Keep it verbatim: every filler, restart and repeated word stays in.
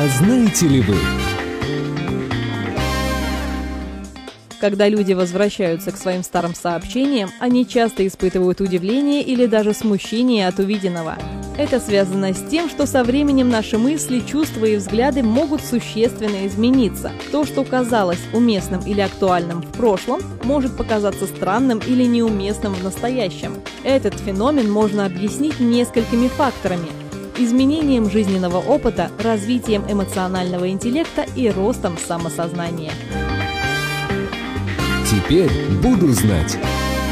знаете ли вы? Когда люди возвращаются к своим старым сообщениям, они часто испытывают удивление или даже смущение от увиденного. Это связано с тем, что со временем наши мысли, чувства и взгляды могут существенно измениться. То, что казалось уместным или актуальным в прошлом, может показаться странным или неуместным в настоящем. Этот феномен можно объяснить несколькими факторами: изменением жизненного опыта, развитием эмоционального интеллекта и ростом самосознания. Теперь буду знать.